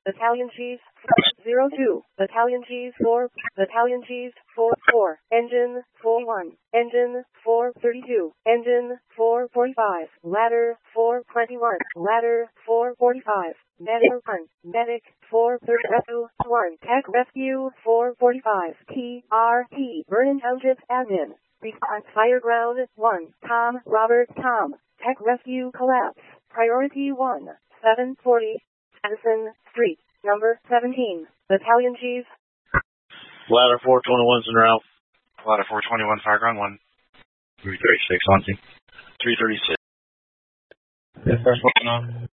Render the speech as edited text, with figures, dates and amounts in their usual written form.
Battalion Chief 02, Battalion Chief 4, Battalion Chief 44, Engine 41, Engine 432, Engine 445, Ladder 421, Ladder 445, Medic 1, Medic 432, 1, Tech Rescue 445, TRT, Vernon Township Admin, Response Fireground 1, Tom, Robert, Tom, Tech Rescue Collapse, Priority 1, 740, Addison Street, number 17, Battalion Chief. Ladder 421's en route. Ladder 421, Fireground 1. 336, on scene. 336. Yeah, first one on.